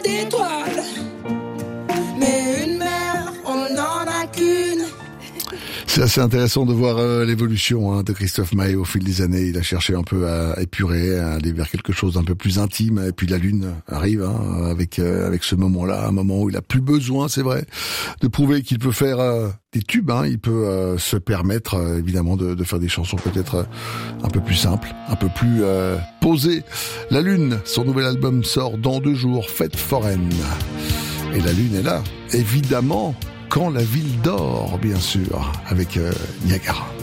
d'étoiles. Mais une mère, on n'en a qu'une. C'est assez intéressant de voir l'évolution de Christophe Maé au fil des années. Il a cherché un peu à épurer, à aller vers quelque chose d'un peu plus intime. Et puis la lune arrive avec ce moment-là, un moment où il a plus besoin, c'est vrai, de prouver qu'il peut faire des tubes. Il peut se permettre évidemment de faire des chansons peut-être un peu plus simples, un peu plus posées. La lune, son nouvel album sort dans 2 jours, Fête foraine. Et la lune est là, évidemment. Quand la ville dort, bien sûr, avec Niagara.